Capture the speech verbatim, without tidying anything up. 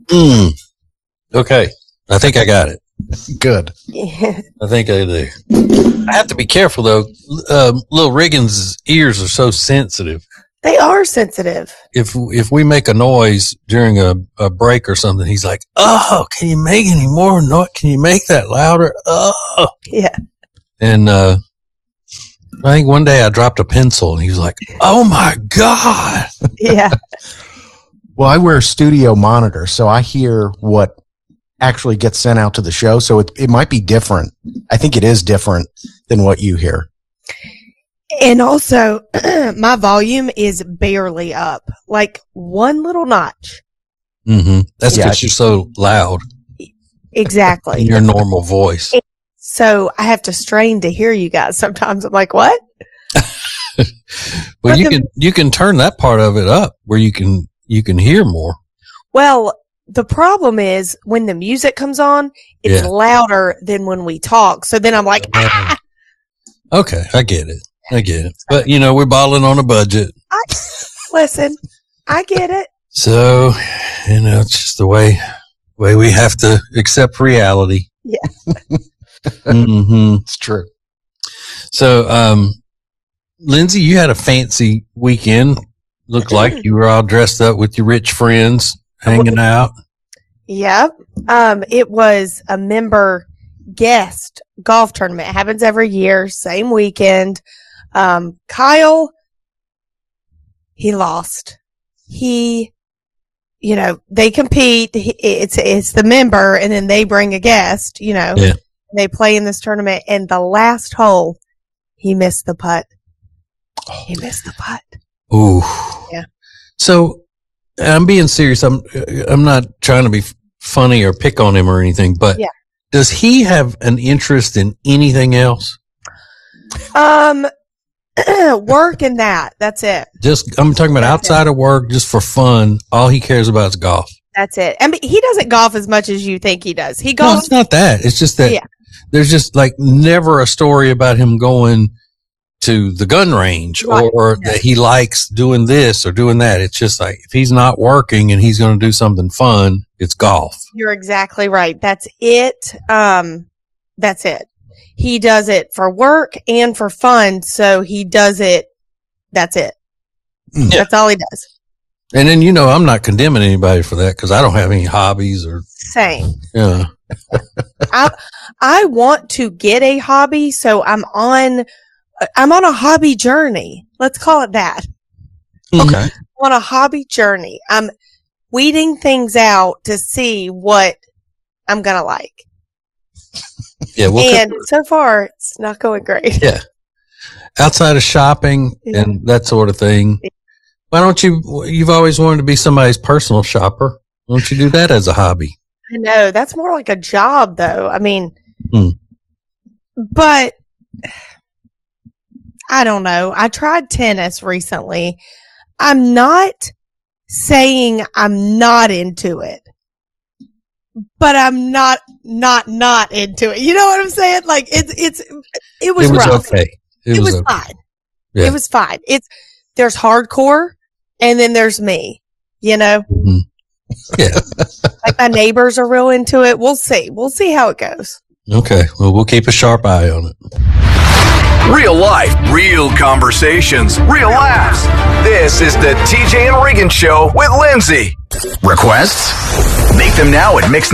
Mm. Okay. I think I got it. Good. Yeah. I think I do. I have to be careful, though. Um, little Riggins' ears are so sensitive. They are sensitive. If if we make a noise during a, a break or something, he's like, "Oh, can you make any more noise? Can you make that louder?" Oh, Yeah. and uh, I think one day I dropped a pencil, and he was like, "Oh my god!" Yeah. Well, I wear a studio monitor, so I hear what actually gets sent out to the show. So it it might be different. I think it is different than what you hear. And also, my volume is barely up, like one little notch. Mm-hmm. That's Yeah. because you're so loud in Exactly. your normal voice. So I have to strain to hear you guys. Sometimes I'm like, what? Well, But you the- can you can turn that part of it up where you can you can hear more. Well, the problem is when the music comes on, it's Yeah. louder than when we talk. So then I'm like, ah! Okay, I get it. I get it. But you know, we're balling on a budget, I, listen, I get it. so you know it's just the way way we have to accept reality. Yeah. hmm It's true. So, um, Lindsay, you had a fancy weekend. Looked like you were all dressed up with your rich friends, hanging out. Yep. Um, it was a member guest golf tournament. It happens every year, same weekend. Um, Kyle, he lost. He, you know, they compete. He- It's, it's the member and then they bring a guest, you know, Yeah. they play in this tournament and the last hole, he missed the putt. He missed the putt. Ooh. Yeah. So, I'm being serious. I'm I'm not trying to be f- funny or pick on him or anything, but Yeah. does he have an interest in anything else? Um, work and that. That's it. Just I'm talking about That's it. outside of work, just for fun. All he cares about is golf. That's it. I mean, he doesn't golf as much as you think he does. He No, golfs. it's not that. It's just that Yeah. there's just like never a story about him going to the gun range Right. or that he likes doing this or doing that. It's just like if he's not working and he's going to do something fun, it's golf. You're exactly right. That's it. Um, that's it. He does it for work and for fun. So he does it. That's it. Yeah. That's all he does. And then, you know, I'm not condemning anybody for that because I don't have any hobbies or, Same. you know. I, I want to get a hobby. So I'm on, I'm on a hobby journey. Let's call it that. Okay. I'm on a hobby journey. I'm weeding things out to see what I'm going to like. Yeah. Well, And so far, it's not going great. yeah. Outside of shopping Yeah. and that sort of thing, why don't you, you've always wanted to be somebody's personal shopper. Why don't you do that as a hobby? I know. That's more like a job, though. I mean, Hmm. but I don't know. I tried tennis recently. I'm not saying I'm not into it, but I'm not, not, not into it. You know what I'm saying? Like it's, it's, it was, It was rough. okay. It, was, okay. fine. Yeah. It was fine. It's, there's hardcore and then there's me, you know, Mhm. Yeah. like my neighbors are real into it. We'll see. We'll see how it goes. Okay. Well, we'll keep a sharp eye on it. Real life, real conversations, real laughs. This is the T J and Regan Show with Lindsay. Requests? Make them now at Mix